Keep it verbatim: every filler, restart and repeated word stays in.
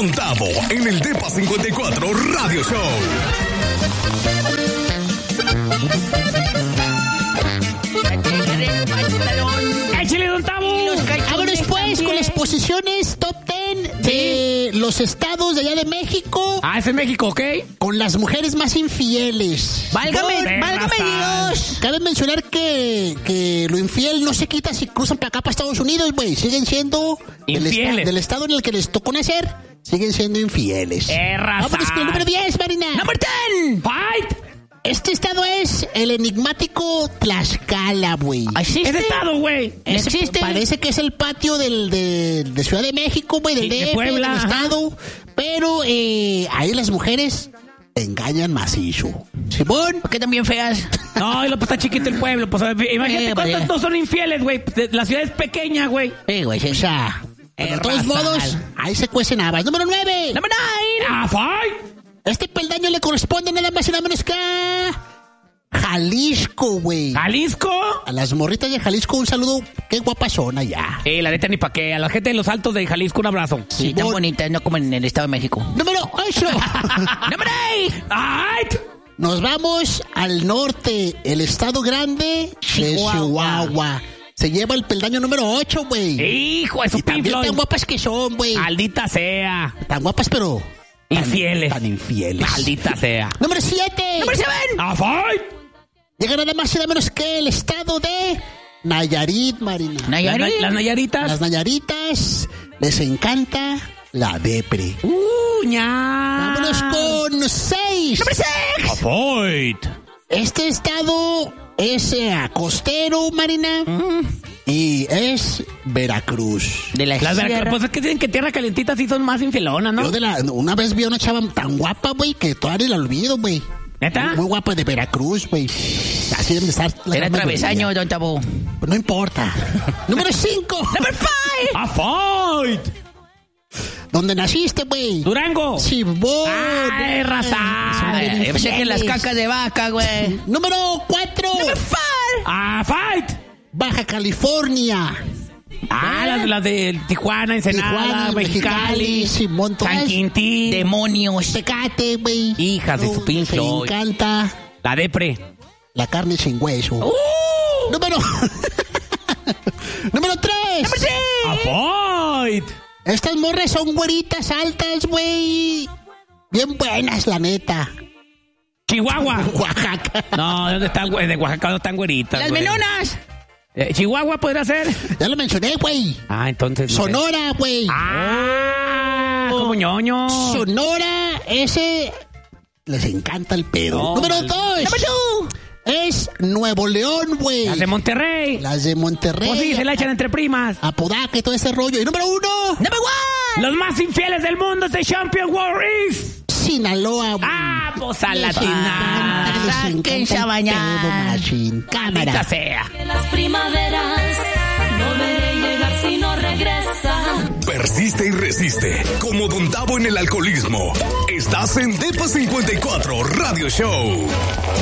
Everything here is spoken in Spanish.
Don Tavo en el Depa cincuenta y cuatro Radio Show. ¡Échale, Don Tavo! Vámonos pues con las posiciones top diez de ¿Sí? los estados de allá de México. Ah, es en México, ¿ok? Con las mujeres más infieles. ¡Válgame, válgame Dios! Cabe mencionar que, que lo infiel no se quita si cruzan para acá, para Estados Unidos, güey. Siguen siendo del, esta, del estado en el que les tocó nacer. Siguen siendo infieles. ¡Eh, raza! Vámonos con el número diez, Marina. ¡Número diez! ¡Fight! Este estado es el enigmático Tlaxcala, güey. ¿Existe? ¿Ese estado, güey? ¿Existe? Parece que es el patio del, de, de Ciudad de México, güey, del sí, D F, de Puebla, del estado. Pero eh, ahí las mujeres engañan macizo. ¿Simón? ¿Por qué también feas? No, lo pues está chiquito el pueblo. Pues, imagínate eh, cuántos vale. no son infieles, güey. La ciudad es pequeña, güey. Sí, güey, sí. O sea, Eh, de todos raza. modos, ahí se cuecen habas. Número nueve. ¡Número nueve! ¡Ah, fight! Este peldaño le corresponde nada más y nada menos que a Jalisco, güey. ¿Jalisco? A las morritas de Jalisco un saludo. Qué guapas son allá. Eh, la neta ni pa' qué. A la gente de los altos de Jalisco un abrazo. Sí, tan bonitas, no como en el Estado de México. Número ocho. ¡Número seis! ¡Ay! Nos vamos al norte, el estado grande de Chihuahua. Se lleva el peldaño número ocho, güey. ¡Hijo de su Y también piflo! tan guapas que son, güey. ¡Maldita sea! Tan guapas, pero... Tan, Infieles. Tan infieles. ¡Maldita sea! Número siete. ¡Número siete! ¡Ah, fight! Llega nada más y nada menos que el estado de Nayarit, Marina. ¿Las, ¿Nayarit? las Nayaritas? Las Nayaritas les encanta la depre. ¡Uh, ña! Vámonos con seis. ¡Número seis! ¡Ah, fight! Este estado es eh, costero, Marina, y es Veracruz. De la Las sierra. Veracruz, pues es que dicen que tierra calientita sí son más infielonas, ¿no? Yo de la, una vez vi a una chava tan guapa, güey, que todavía la olvido, güey. ¿Neta? Muy, muy guapa de Veracruz, güey. Así deben de estar. la Era gran travesaño, mayoría. Don Tabo. Pues no importa. Número cinco. ¡Número cinco! ¡Ah, fight! ¿Dónde naciste, güey? ¡Durango! Sí, vos. ¡Ay, raza! Son bien Yo pensé que las infieles. cacas de vaca, güey. Número cuatro. ¡Número cinco! ¡Ah, fight! Baja California. Ah, las, las de Tijuana, Ensenada, Tijuana, Mexicali, Simón, todas. San Quintín. Demonios. Tecate, güey. Hijas de su Me pincho. encanta La depre. la carne sin hueso. ¡Uh! Número... Número tres. ¡Número seis! ¡Ah, fight! Estas morras son güeritas altas, güey. Bien buenas, la neta. Chihuahua. Oaxaca. No, ¿de dónde están, güey? De Oaxaca no están güeritas. ¡Las güey. menonas! Eh, Chihuahua podría ser. Ya lo mencioné, güey. Ah, entonces. no sé. Sonora, güey. Ah, como ñoño. Sonora, ese... Les encanta el pedo. No, Número mal- dos. ¡Número dos! Es Nuevo León, güey. Las de Monterrey. Las de Monterrey. Pues sí, se la echan entre primas. Apodaca y todo ese rollo. Y número uno, ¡Número uno! Los más infieles del mundo de Champion Warriors. Sinaloa, güey. Ah, pues a la Les chingada. encanta, les Sáquense encanta a el bañar. pedo, machín. Maldita Cámara. sea. Que las primaveras no veré llegar si no regresa. Persiste y resiste. Como Don Tavo en el alcoholismo. Estás en Depa cincuenta y cuatro Radio Show.